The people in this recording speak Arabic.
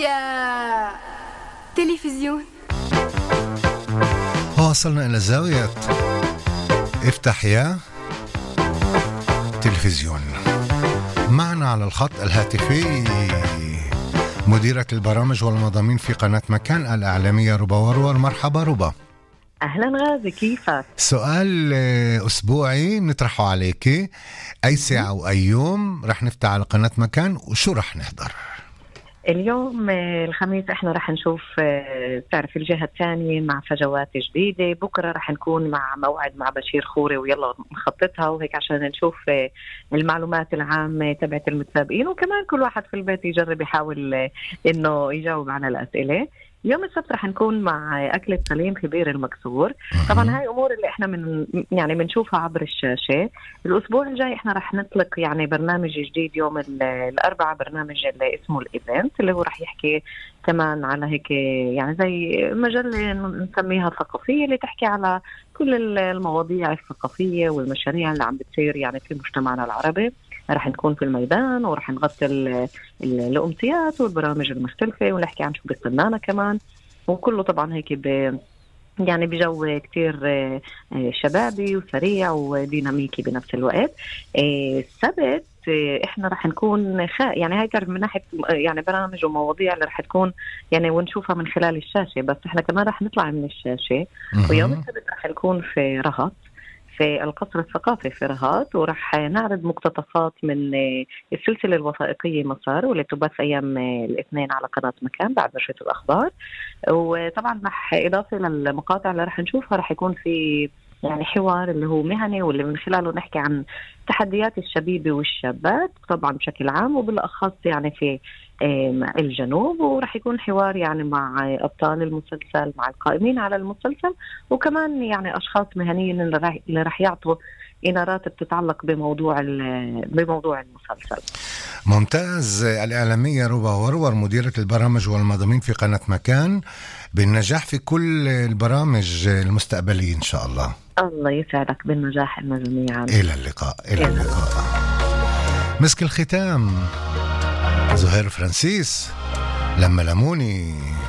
يا تلفزيون. وصلنا إلى زاوية افتح يا تلفزيون. معنا على الخط الهاتفي مديرة البرامج والمضامين في قناة مكان الإعلامية ربا ورور. مرحبا ربا. أهلا غازي، كيفك؟ سؤال أسبوعي نطرحه عليك. أي ساعة وأي يوم رح نفتح على قناة مكان وشو رح نحضر؟ اليوم الخميس احنا رح نشوف تعرف الجهة الثانية مع فجوات جديدة. بكرة رح نكون مع موعد مع بشير خوري ويلا نخططها وهيك عشان نشوف المعلومات العامة تبعت المتسابقين، وكمان كل واحد في البيت يجرب يحاول انه يجاوب على الأسئلة. يوم السبت رح نكون مع أكلة سليم في بير المكسور. طبعا هاي أمور اللي احنا يعني بنشوفها عبر الشاشة. الأسبوع الجاي احنا رح نطلق يعني برنامج جديد يوم الأربعاء، برنامج اللي اسمه الإيفنت اللي هو رح يحكي كمان على هيك يعني زي مجلة نسميها ثقافية اللي تحكي على كل المواضيع الثقافية والمشاريع اللي عم بتصير يعني في مجتمعنا العربي. رح نكون في الميدان ورح نغطي الأمسيات والبرامج المختلفة ونحكي عن شو بيصيرنا كمان، وكله طبعا هيك يعني بجو كتير شبابي وسريع وديناميكي بنفس الوقت. السبت احنا رح نكون يعني هاي تعرف من ناحية يعني برامج ومواضيع اللي رح تكون يعني ونشوفها من خلال الشاشة، بس احنا كمان رح نطلع من الشاشة. ويوم السبت رح نكون في رهط في القصر الثقافي في رهط، ورح نعرض مقتطفات من السلسلة الوثائقية مسار واللي تبث أيام الاثنين على قناة مكان بعد نشرة الأخبار. وطبعا رح إضافة للمقاطع اللي رح نشوفها رح يكون في يعني حوار اللي هو مهني واللي من خلاله نحكي عن تحديات الشبيبة والشابات طبعا بشكل عام وبالأخص يعني في الجنوب. ورح يكون حوار يعني مع أبطال المسلسل مع القائمين على المسلسل، وكمان يعني أشخاص مهنيين اللي رح يعطوا إنارات بتتعلق بموضوع المسلسل. ممتاز. الإعلامية ربا ورور مديرة البرامج والمضامين في قناة مكان، بالنجاح في كل البرامج المستقبلية إن شاء الله. الله يسعدك، بالنجاح لنا جميعا. إلى اللقاء. إلى اللقاء. مسك الختام زهير فرانسيس لما لموني.